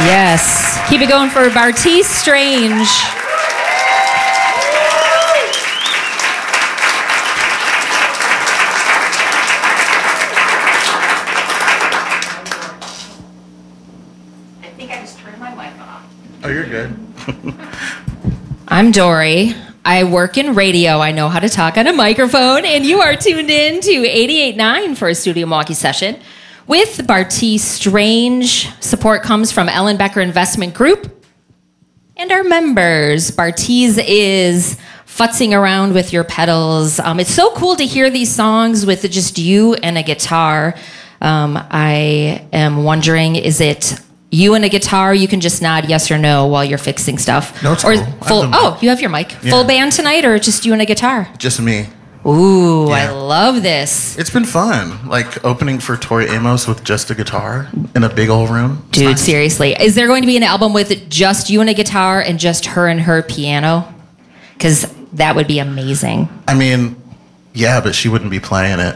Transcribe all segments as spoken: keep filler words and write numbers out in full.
Yes. Keep it going for Bartees Strange. I think I just turned my mic off. Oh, you're good. I'm Dory. I work in radio. I know how to talk on a microphone, and you are tuned in to eighty-eight point nine for a Studio Milwaukee session with Bartees Strange. Support comes from Ellen Becker Investment Group and our members. Bartees is futzing around with your pedals. Um, it's so cool to hear these songs with just you and a guitar. Um, I am wondering, is it you and a guitar? You can just nod yes or no while you're fixing stuff. No, it's or cool. full. Oh, you have your mic. Yeah. Full band tonight, or just you and a guitar? Just me. Ooh, Yeah. I love this. It's been fun, like opening for Tori Amos with just a guitar in a big old room. It's Dude, nice. seriously. Is there going to be an album with just you and a guitar and just her and her piano? Because that would be amazing. I mean, yeah, but she wouldn't be playing it.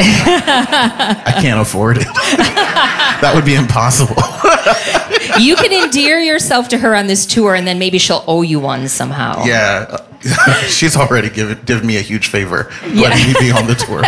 I can't afford it. That would be impossible. You can endear yourself to her on this tour, and then maybe she'll owe you one somehow. Yeah, she's already given given me a huge favor, Yeah. letting me be on the tour.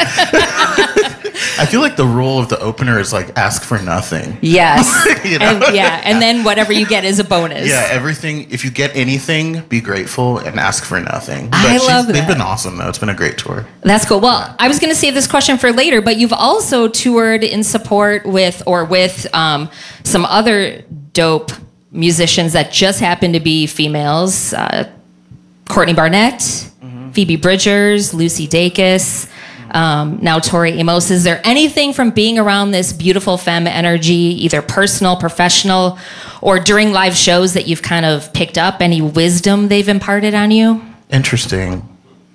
I feel like the rule of the opener is like ask for nothing. Yes. You know? And, yeah, and then whatever you get is a bonus. Yeah, everything. If you get anything, be grateful and ask for nothing. But I she's- love They've that. been awesome, though. It's been a great tour. That's cool. Well, I was going to save this question for later, but you've also toured in support with or with um, some other dope musicians that just happen to be females. Uh, Courtney Barnett, mm-hmm. Phoebe Bridgers, Lucy Dacus, um, now Tori Amos. Is there anything from being around this beautiful femme energy, either personal, professional, or during live shows that you've kind of picked up? Any wisdom they've imparted on you? Interesting.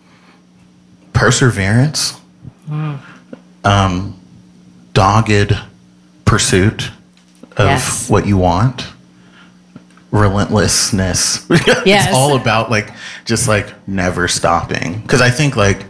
Perseverance. Mm. Um, dogged pursuit of Yes. what you want. Relentlessness. Yes. It's all about like just like never stopping. Because I think like,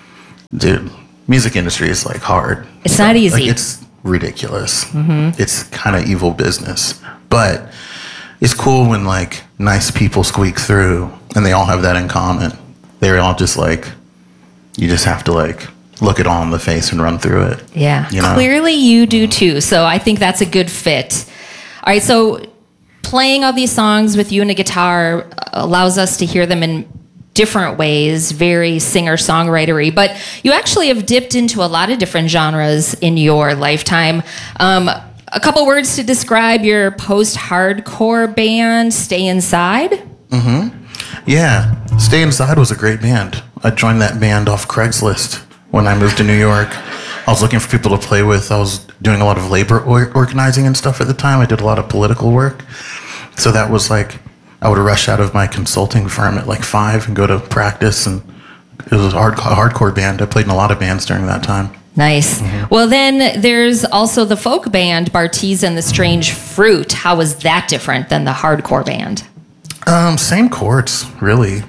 dude, music industry is like hard. It's not easy. Like, it's ridiculous. Mm-hmm. It's kind of evil business. But it's cool when like nice people squeak through and they all have that in common. They're all just like, you just have to like look it all in the face and run through it. Yeah. You know? Clearly you do too. So I think that's a good fit. All right. So playing all these songs with you and a guitar allows us to hear them in different ways, very singer-songwritery. But you actually have dipped into a lot of different genres in your lifetime. Um, a couple words to describe your post-hardcore band, Stay Inside? Mm-hmm. Yeah. Stay Inside was a great band. I joined that band off Craigslist when I moved to New York. I was looking for people to play with. I was doing a lot of labor or- organizing and stuff at the time. I did a lot of political work. So that was like, I would rush out of my consulting firm at like five and go to practice. And it was a hard, hardcore band. I played in a lot of bands during that time. Nice. Mm-hmm. Well, then there's also the folk band, Bartees and the Strange Fruit. How was that different than the hardcore band? Um, same chords, really.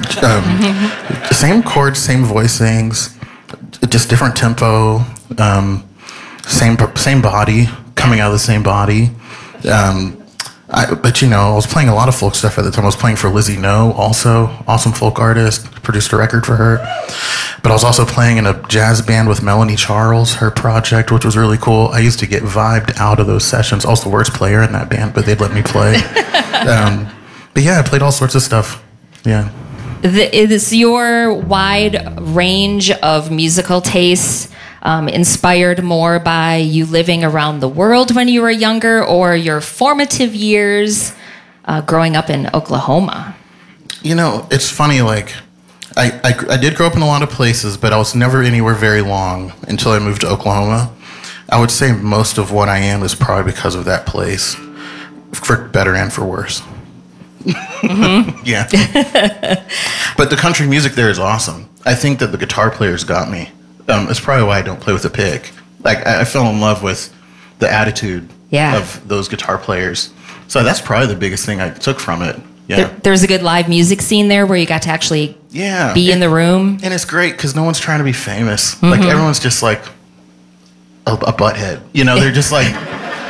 Um, same chords, same voicings, just different tempo. Um, same same body, coming out of the same body. Um, I, but you know, I was playing a lot of folk stuff at the time. I was playing for Lizzie No, also awesome folk artist. Produced a record for her. But I was also playing in a jazz band with Melanie Charles, her project, which was really cool. I used to get vibed out of those sessions. I was the worst player in that band, but they'd let me play. um, but yeah, I played all sorts of stuff. Yeah. The, is your wide range of musical tastes um, inspired more by you living around the world when you were younger, or your formative years uh, growing up in Oklahoma? You know, it's funny, like, I, I, I did grow up in a lot of places, but I was never anywhere very long until I moved to Oklahoma. I would say most of what I am is probably because of that place, for better and for worse. Mm-hmm. Yeah. But the country music there is awesome. I think that the guitar players got me. Um, it's probably why I don't play with a pick. Like, I, I fell in love with the attitude yeah. of those guitar players. So that's probably the biggest thing I took from it. Yeah. There, there's a good live music scene there where you got to actually yeah. be in the room. And it's great because no one's trying to be famous. Mm-hmm. Like, everyone's just like a, a butthead. You know, they're just like,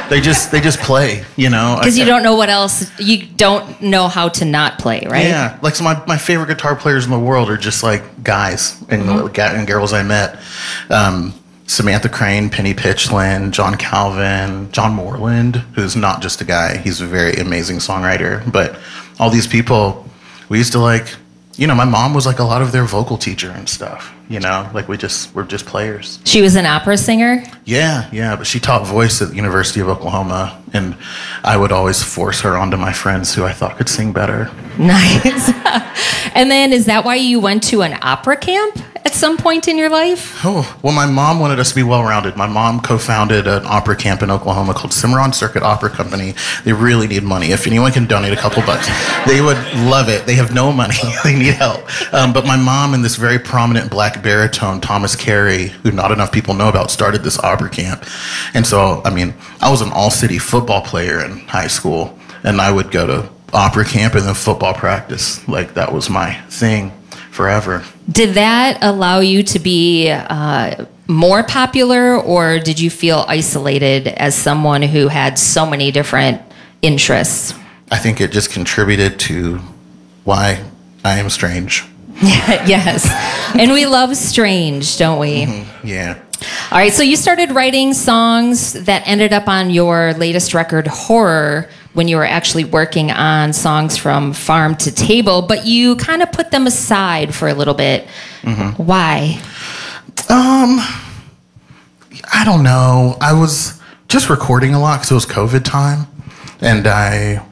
They just they just play, you know. Because you don't know what else, you don't know how to not play, right? Yeah, like so my, my favorite guitar players in the world are just like guys and, mm-hmm. and girls I met. Um, Samantha Crane, Penny Pitchland, John Calvin, John Moreland, who's not just a guy, he's a very amazing songwriter. But all these people, we used to like, you know, my mom was like a lot of their vocal teacher and stuff, you know, like we just, we're just players. She was an opera singer? Yeah, yeah, but she taught voice at the University of Oklahoma, and I would always force her onto my friends who I thought could sing better. Nice. And then is that why you went to an opera camp at some point in your life? Oh, well, my mom wanted us to be well-rounded. My mom co-founded an opera camp in Oklahoma called Cimarron Circuit Opera Company. They really need money. If anyone can donate a couple bucks, they would love it. They have no money. They need help. Um, but my mom and this very prominent black baritone, Thomas Carey, who not enough people know about, started this opera camp. And so, I mean, I was an all-city football player in high school, and I would go to opera camp and then football practice. Like, that was my thing forever. Did that allow you to be uh, more popular, or did you feel isolated as someone who had so many different interests? I think it just contributed to why I am strange. Yes. And we love strange, don't we? Mm-hmm. Yeah. All right, so you started writing songs that ended up on your latest record, Horror, when you were actually working on songs from Farm to Table, but you kind of put them aside for a little bit. Mm-hmm. Why? Um, I don't know. I was just recording a lot because it was COVID time, and I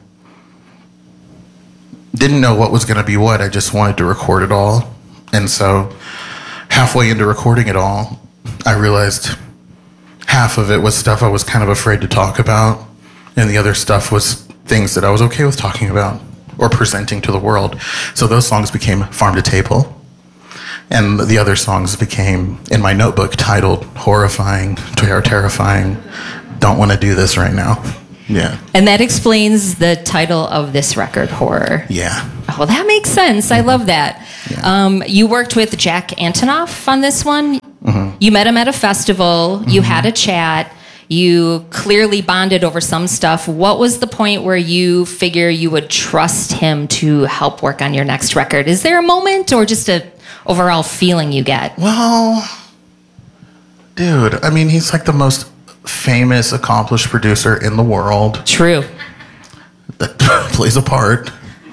didn't know what was going to be what. I just wanted to record it all. And so halfway into recording it all, I realized half of it was stuff I was kind of afraid to talk about, and the other stuff was things that I was okay with talking about or presenting to the world. So those songs became Farm to Table, and the other songs became, in my notebook, titled Horrifying, Ter- Terrifying, Don't Want to Do This Right Now. Yeah. And that explains the title of this record, Horror. Yeah. Oh, that makes sense. I love that. Yeah. Um, you worked with Jack Antonoff on this one. Mm-hmm. You met him at a festival. Mm-hmm. You had a chat. You clearly bonded over some stuff. What was the point where you figure you would trust him to help work on your next record? Is there a moment or just a overall feeling you get? Well, dude, I mean, he's like the most famous, accomplished producer in the world. True. That plays a part.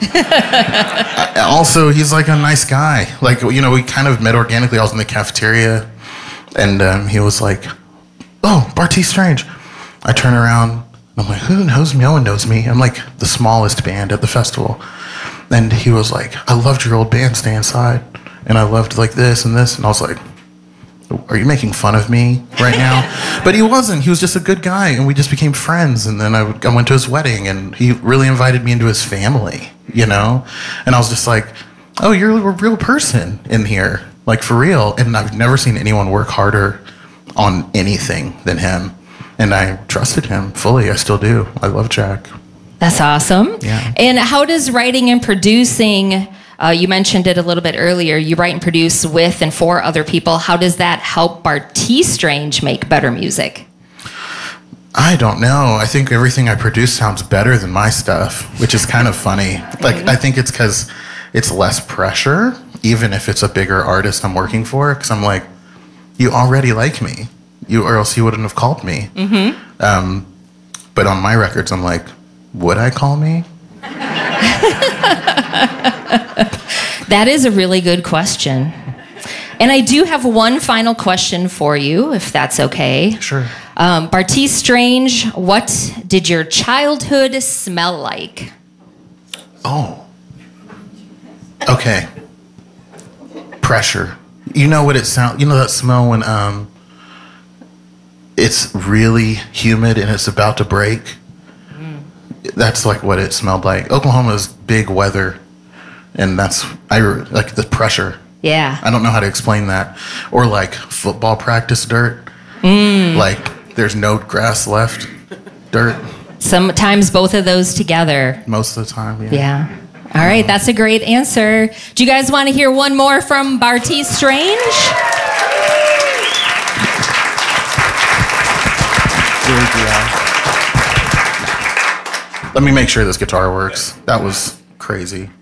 Also, he's like a nice guy. Like, you know, we kind of met organically. I was in the cafeteria, and um, he was like, "Oh, Bartees Strange." I turn around, and I'm like, "Who knows me? No one knows me." I'm like the smallest band at the festival. And he was like, "I loved your old band, Stay Inside. And I loved like this and this." And I was like, "Are you making fun of me right now?" But he wasn't. He was just a good guy, and we just became friends. And then I, would, I went to his wedding, and he really invited me into his family, you know? And I was just like, "Oh, you're a real person in here, like for real." And I've never seen anyone work harder on anything than him. And I trusted him fully. I still do. I love Jack. That's awesome. Yeah. And how does writing and producing... Uh, you mentioned it a little bit earlier. You write and produce with and for other people. How does that help Bartees Strange make better music? I don't know. I think everything I produce sounds better than my stuff, which is kind of funny. Like, I think it's because it's less pressure, even if it's a bigger artist I'm working for, because I'm like, you already like me, you or else you wouldn't have called me. Mm-hmm. Um, but on my records, I'm like, would I call me? That is a really good question. And I do have one final question for you, if that's okay. Sure. Um, Bartees Strange, what did your childhood smell like? Oh. Okay. Pressure. You know what it sounds, you know that smell when um, it's really humid and it's about to break? Mm. That's like what it smelled like. Oklahoma's big weather. And that's, I like the pressure. Yeah. I don't know how to explain that. Or like football practice dirt. Mm. Like there's no grass left. Dirt. Sometimes both of those together. Most of the time, yeah. Yeah. All right, that's a great answer. Do you guys want to hear one more from Bartees Strange? Really, yeah. Let me make sure this guitar works. That was crazy.